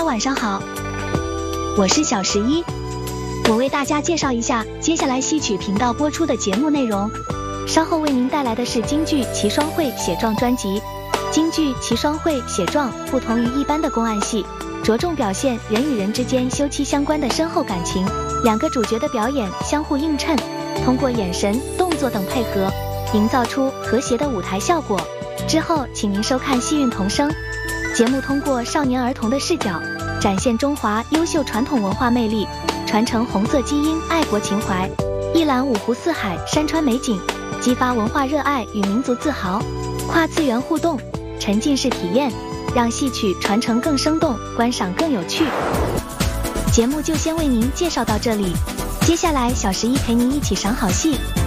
家晚上好，我是小11，我为大家介绍一下接下来戏曲频道播出的节目内容。稍后为您带来的是京剧奇双会写状专辑。京剧奇双会写状不同于一般的公案戏，着重表现人与人之间休戚相关的深厚感情，两个主角的表演相互映衬，通过眼神、动作等配合，营造出和谐的舞台效果。之后请您收看戏韵童声节目，通过少年儿童的视角，展现中华优秀传统文化魅力，传承红色基因、爱国情怀，一览五湖四海山川美景，激发文化热爱与民族自豪，跨次元互动，沉浸式体验，让戏曲传承更生动，观赏更有趣。节目就先为您介绍到这里，接下来小11陪您一起赏好戏。